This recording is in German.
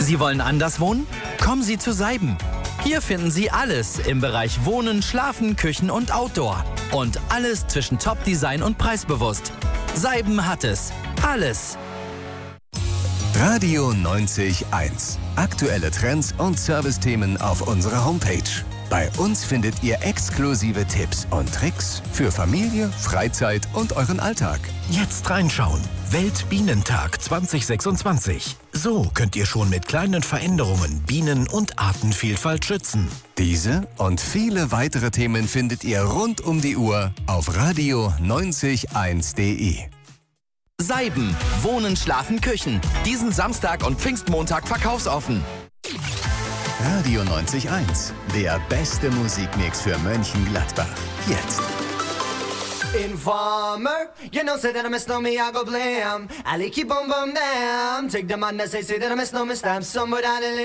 Sie wollen anders wohnen? Kommen Sie zu Seiben. Hier finden Sie alles im Bereich Wohnen, Schlafen, Küchen und Outdoor. Und alles zwischen Top-Design und preisbewusst. Seiben hat es. Alles. Radio 90.1. Aktuelle Trends und Servicethemen auf unserer Homepage. Bei uns findet ihr exklusive Tipps und Tricks für Familie, Freizeit und euren Alltag. Jetzt reinschauen. Weltbienentag 2026. So könnt ihr schon mit kleinen Veränderungen Bienen- und Artenvielfalt schützen. Diese und viele weitere Themen findet ihr rund um die Uhr auf radio901.de. Seiben. Wohnen, Schlafen, Küchen. Diesen Samstag und Pfingstmontag verkaufsoffen. Radio 90.1. Der beste Musikmix für Mönchengladbach. Jetzt. Informer, you know, say that I miss no me, I go blam. Ali keep on bum damn. Take the man that say that I miss no me, stamp somewhere down the